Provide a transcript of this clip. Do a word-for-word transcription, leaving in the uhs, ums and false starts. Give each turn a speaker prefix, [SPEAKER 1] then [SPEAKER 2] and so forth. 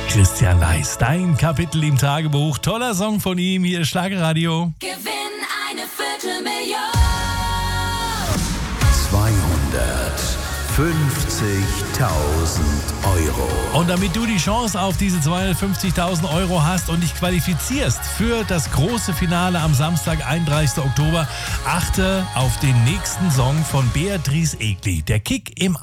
[SPEAKER 1] Christian Leis, dein Kapitel im Tagebuch. Toller Song von ihm, hier ist Schlagerradio.
[SPEAKER 2] Gewinn eine Viertelmillion.
[SPEAKER 3] zweihundertfünfzigtausend Euro.
[SPEAKER 1] Und damit du die Chance auf diese zweihundertfünfzigtausend Euro hast und dich qualifizierst für das große Finale am Samstag, einunddreißigsten Oktober, achte auf den nächsten Song von Beatrice Egli. Der Kick im